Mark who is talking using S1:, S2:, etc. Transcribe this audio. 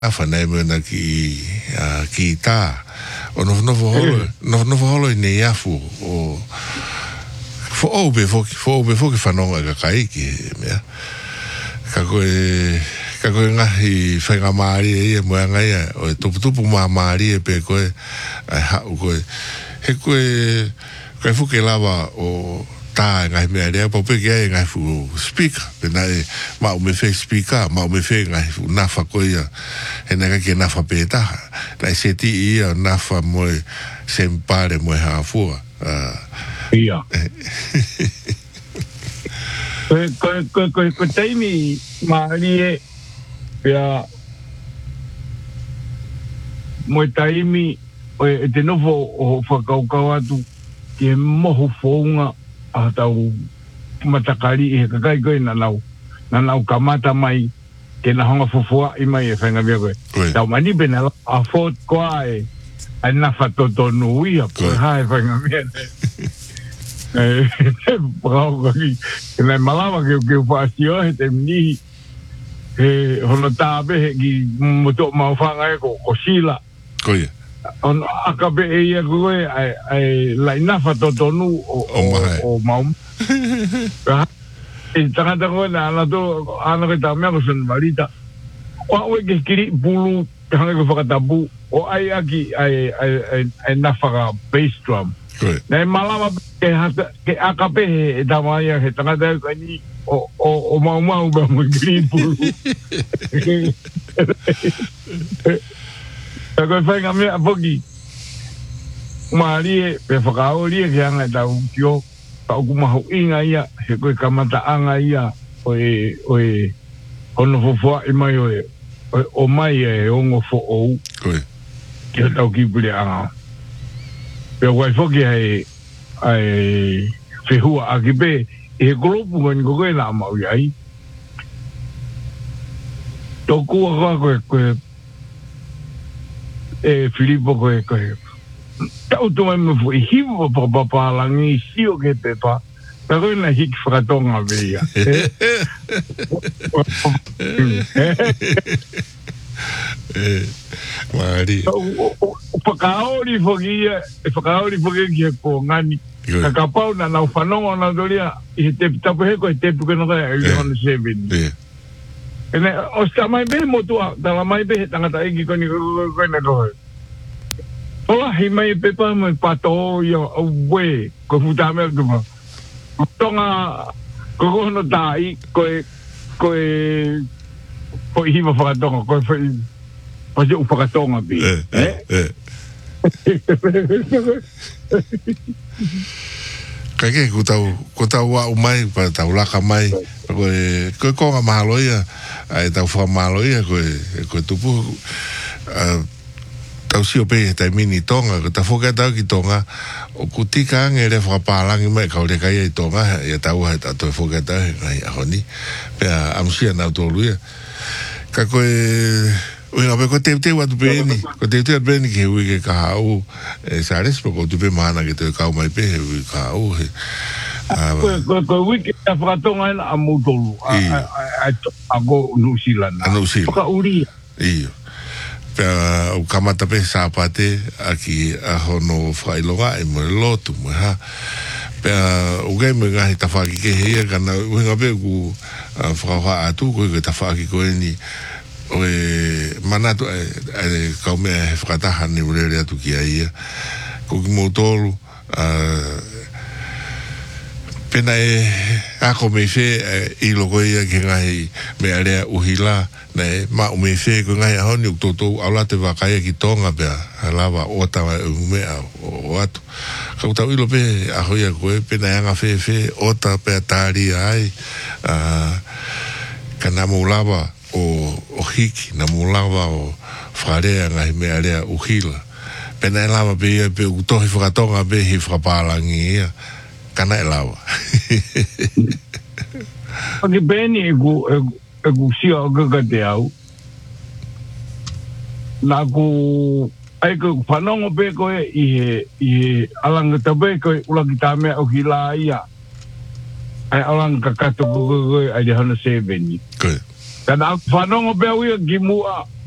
S1: Afanai mena ki tā. O no holo I nei afu o fo obe foki whanonga ka kaiki mea. Ka koe ngahi whainga maari e moa ngai o e tupu maari e pe koe ai hau koe. He koe fuke lava o tā ngai mea rea pa peke ai ngai fu speaker. Pena e mau me fe speaker, mau me fe ngai fu nafa koe ia. He naka ke nafa pētaha. Nai se ti ia nafa moe sempare moe hafua.
S2: Ia. Ko taimi maari e pia moe taimi e te nofo o whakaukau atu ke moho whaunga a tau matakari e kakai koe na nau kamata mai ke na honga fufua I mai e whainga mea koe. Tau mani pena a fort koa e na whatoto nui a koe hae whainga mea Brau kaki ke malawa ke whaasio he te mnihi he hono tāpe he ki moto mauwhanga e ko sila.
S1: Koe.
S2: On akape e ia koe ai laina whatotonu o maum. E tangata koe na ana koe tā mea ko son marita. O aue ke kiri pulu ke hanga ko whakatapu o ai aki ai nafaka bass drum. Nei malama ke akape he tamaya he tangata koe ni o mau ba mo kiri pulu. Ta koe whainga mea poki maari e pe whakaori e ke anga e tau kio ka oku mahu inga ia he koe kamata anga ia oe hono fofua I mai o mai e ongo fo ou ki tau kipule anga pe wai whoki ai whehua aki pe he kolopu koe koe na mau iai toku a koe Filipo koe tau tu mai me fui hivo pa palangi sio ke pepa ta koe na hiki whakatonga veia
S1: Maari
S2: whakaori whoki ki he ko ngani ka kapau na nau whanonga na doria I he tepi tapu he koe tepi koe nokai I hana 7 Ene, o sta mai be motua, tala mai be tangata iki koe na koe. Ola, hi mai pepa mai pato ia awe, koe futa mea kuma. Tonga, koe kohono tai, koe hiwa whakatonga, koe pasi u whakatonga pi.
S1: Kake ko tau wa mai pa tau laka mai koe konga mahaloia ai tau wha mahaloia koe tupu tau sio pe tai mini tonga ko ta foka tau ki tonga o kutika ange re whapalangi mai kaure kai I tonga ia tau hai tau foka tau ngai ahoni pea amsia nau tōluia ka koe Oinga pe ko te watu pēni, ko te watu pēni ki hui ke ka hau sa respo ko tupe mahana ke te kau mai pe hui ka hau
S2: Ko wiki a whakatonga ina a mutolu a go Nusila Paka uri
S1: Iyo Pea o kamata pe sāpate aki a hono whailonga e mo lotu mo ha Pea o gai mo ngahi tawhaki ke hea kana oinga pe ku whakawha atu ko ke tawhaki ko ni Oe manatu kau mea he whakataha ni urere atu ki a ia. Ko ki mōtolu pena ako mei whe I loko ia ke ngahi mea rea uhila ne ma o mei whe ko ngahi ahoni u tōtou aula te wakaia ki tonga pea halawa o tawa mea o atu. Kau tau ilo pe ahoia koe pena anga whe o ta pea tāri ai kana mūlawa o hiki na mulawa o wharea ngai mea rea uhila. Pena e lawa pe ia pe utohi whakatonga pe hi whakapalangi ia. Kana e lawa.
S2: Paki pēni e ku sia o kakate au. Nā ku ai ku whanongo pe koe I he alangata pe koe ulaki tā mea o ki la ia. Ai alanga kakato koe ai de hana 7.
S1: Koe.
S2: Kana whanongo pe au ia ki mua